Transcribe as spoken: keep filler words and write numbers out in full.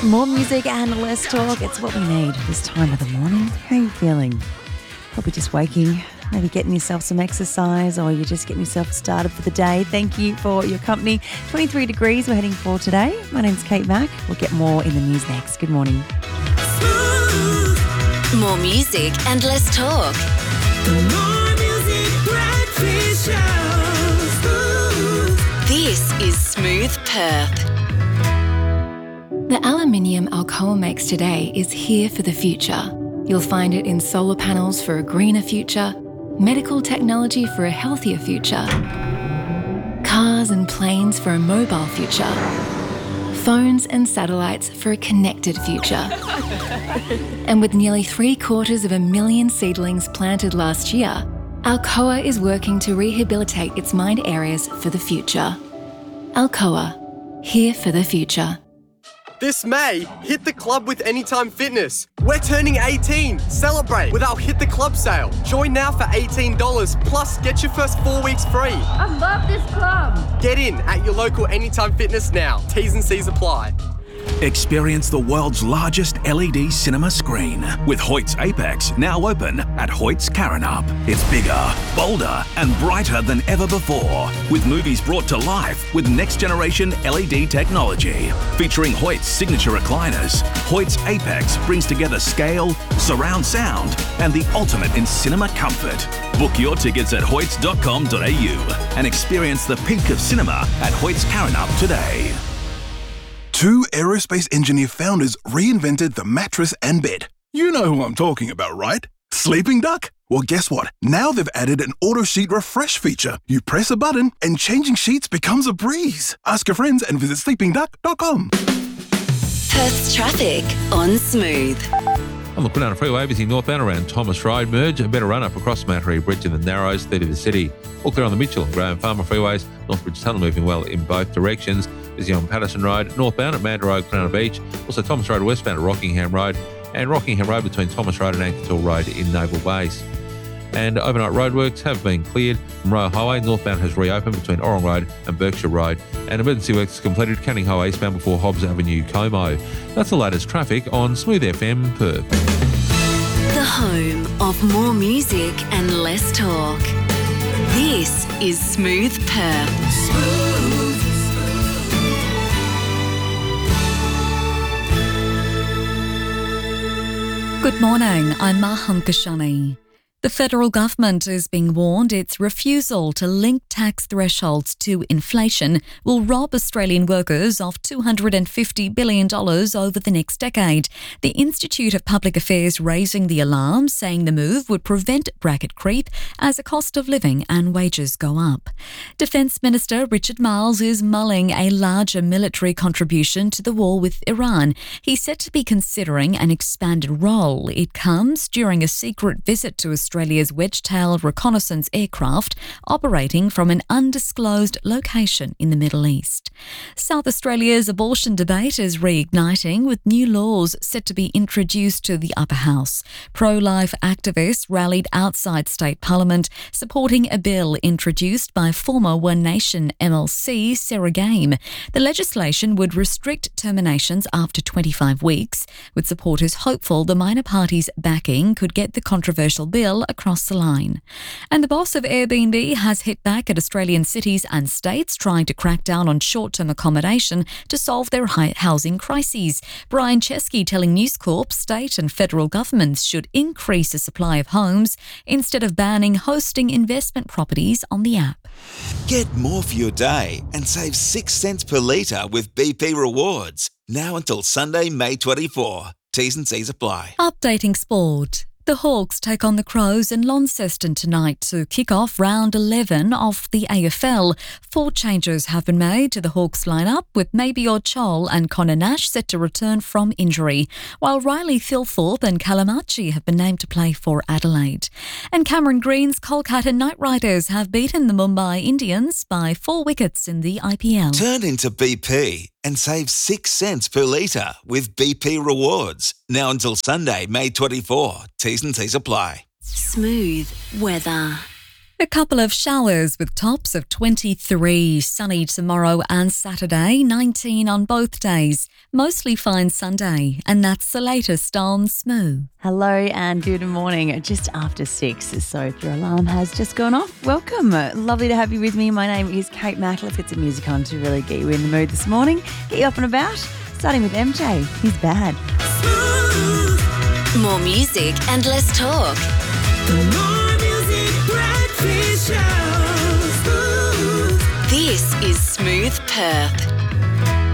More music and less talk. It's what we need this time of the morning. How are you feeling? Probably just waking, maybe getting yourself some exercise, or you're just getting yourself started for the day. Thank you for your company. twenty-three degrees we're heading for today. My name's Kate Mack. We'll get more in the news next. Good morning. More music and less talk. More music, breakfast show. This is Smooth Perth. The aluminium Alcoa makes today is here for the future. You'll find it in solar panels for a greener future, medical technology for a healthier future, cars and planes for a mobile future, phones and satellites for a connected future. And with nearly three quarters of a million seedlings planted last year, Alcoa is working to rehabilitate its mined areas for the future. Alcoa, here for the future. This May, hit the club with Anytime Fitness. We're turning eighteen. Celebrate with our Hit the Club sale. Join now for eighteen dollars, plus get your first four weeks free. I love this club. Get in at your local Anytime Fitness now. T's and C's apply. Experience the world's largest L E D cinema screen with Hoyt's Apex now open at Hoyt's Karrinyup. It's bigger, bolder and brighter than ever before, with movies brought to life with next-generation L E D technology. Featuring Hoyt's signature recliners, Hoyt's Apex brings together scale, surround sound and the ultimate in cinema comfort. Book your tickets at hoyts dot com dot a u and experience the peak of cinema at Hoyt's Karrinyup today. Two aerospace engineer founders reinvented the mattress and bed. You know who I'm talking about, right? Sleeping Duck? Well, guess what? Now they've added an auto sheet refresh feature. You press a button and changing sheets becomes a breeze. Ask your friends and visit sleeping duck dot com. Perth's traffic on Smooth. On the Quinana Freeway, visiting northbound around Thomas Road, merge a better run up across the Mattery Bridge in the Narrows, through to the city. All clear on the Mitchell and Graham Farmer Freeways, Northbridge Tunnel moving well in both directions. Busy on Patterson Road, northbound at Mandurah Road, Quinana Beach. Also Thomas Road westbound at Rockingham Road, and Rockingham Road between Thomas Road and Ankertil Road in Naval Base. And overnight roadworks have been cleared. From Royal Highway, northbound has reopened between Orong Road and Berkshire Road. And emergency works completed Canning Highway eastbound before Hobbs Avenue, Como. That's the latest traffic on Smooth F M Perth. The home of more music and less talk. This is Smooth Perth. Smooth. Good morning, I'm Maham Kashani. The federal government is being warned its refusal to link tax thresholds to inflation will rob Australian workers of two hundred fifty billion dollars over the next decade. The Institute of Public Affairs raising the alarm, saying the move would prevent bracket creep as the cost of living and wages go up. Defence Minister Richard Marles is mulling a larger military contribution to the war with Iran. He's said to be considering an expanded role. It comes during a secret visit to Australia. Australia's Wedgetail reconnaissance aircraft operating from an undisclosed location in the Middle East. South Australia's abortion debate is reigniting with new laws set to be introduced to the upper house. Pro-life activists rallied outside state parliament supporting a bill introduced by former One Nation M L C Sarah Game. The legislation would restrict terminations after twenty-five weeks, with supporters hopeful the minor party's backing could get the controversial bill across the line. And the boss of Airbnb has hit back at Australian cities and states trying to crack down on short-term accommodation to solve their high housing crises. Brian Chesky telling News Corp state and federal governments should increase the supply of homes instead of banning hosting investment properties on the app. Get more for your day and save six cents per litre with B P Rewards. Now until Sunday, May twenty-fourth. T's and C's apply. Updating sport. The Hawks take on the Crows in Launceston tonight to kick off round eleven of the A F L. Four changes have been made to the Hawks lineup, with Mabior Chol and Connor Nash set to return from injury, while Riley Thilthorpe and Kalamachi have been named to play for Adelaide. And Cameron Green's Kolkata Knight Riders have beaten the Mumbai Indians by four wickets in the I P L. Turn into B P and save six cents per litre with B P Rewards. Now until Sunday, May twenty-fourth. T's and C's apply. Smooth weather. A couple of showers with tops of twenty-three, sunny tomorrow and Saturday, nineteen on both days. Mostly fine Sunday, and that's the latest on Smooth. Hello and good morning. Just after six, so if your alarm has just gone off, welcome. Lovely to have you with me. My name is Kate Mack. Let's get some music on to really get you in the mood this morning, get you up and about. Starting with M J, He's Bad. More music and less talk. More music breakfast show. This is Smooth Perth.